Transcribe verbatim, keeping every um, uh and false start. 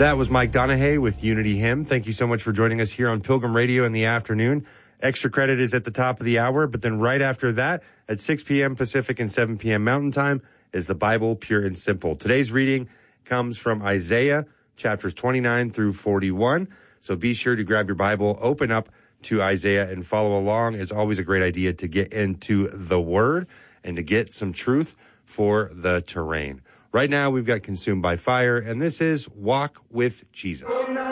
That was Mike Donahue with Unity Hymn. Thank you so much for joining us here on Pilgrim Radio in the afternoon. Extra credit is at the top of the hour, but then right after that, at six p.m. Pacific and seven p.m. Mountain Time, is the Bible Pure and Simple. Today's reading comes from Isaiah chapters twenty-nine through forty-one. So be sure to grab your Bible, open up to Isaiah, and follow along. It's always a great idea to get into the Word and to get some truth for the terrain. Right now, we've got Consumed by Fire, and this is Walk with Jesus.